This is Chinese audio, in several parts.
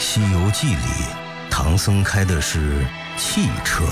西游记》里，唐僧开的是汽车。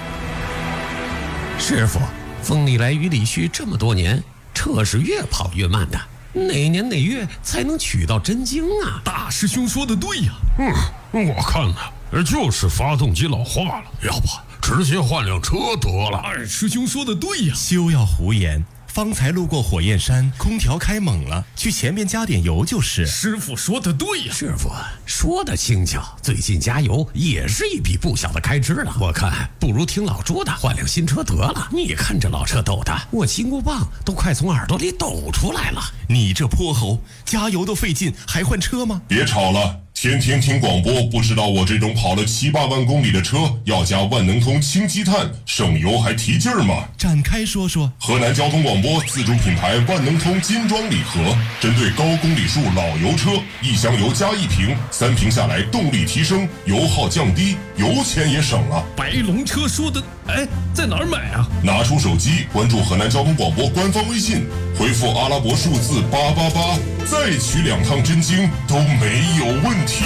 师傅，风里来雨里去这么多年，车是越跑越慢的，哪年哪月才能取到真经啊？ 大师兄说的对呀。我看呢，就是发动机老化了，要不直接换辆车得了。二师兄说的对呀。 休要胡言，方才路过火焰山，空调开猛了，去前面加点油就是。 师傅说的对呀。 师傅说的轻巧，最近加油也是一笔不小的开支了。我看不如听老朱的，换辆新车得了。你看这老车抖的，我金箍棒都快从耳朵里抖出来了。 你这泼猴，加油都费劲，还换车吗？ 别吵了。天天听广播，不知道我这种跑了7、8万公里的车要加万能通氢积碳，省油还提劲儿吗？ 展开说说。 河南交通广播自主品牌万能通金装礼盒，针对高公里数老油车，1箱油加1瓶，3瓶下来动力提升，油耗降低，油钱也省了。 白龙车说的，在哪儿买啊？ 拿出手机关注河南交通广播官方微信，回复阿拉伯数字888，再取2趟真经都没有问题。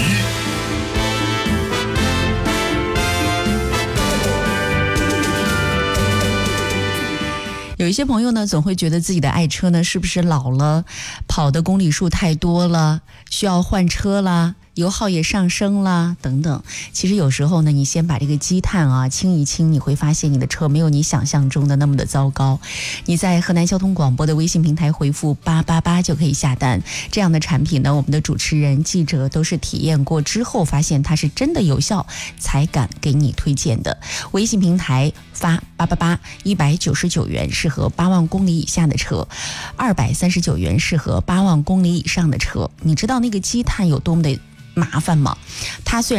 有一些朋友呢，总会觉得自己的爱车呢，是不是老了，跑的公里数太多了，需要换车啦，油耗也上升啦，等等。其实有时候呢，你先把这个积碳啊清一清，你会发现你的车没有你想象中的那么的糟糕。你在河南交通广播的微信平台回复888就可以下单。这样的产品呢，我们的主持人、记者都是体验过之后，发现它是真的有效，才敢给你推荐的。微信平台发888，199元适合8万公里以下的车，239元适合8万公里以上的车。你知道那个积碳有多么的麻烦吗？它虽然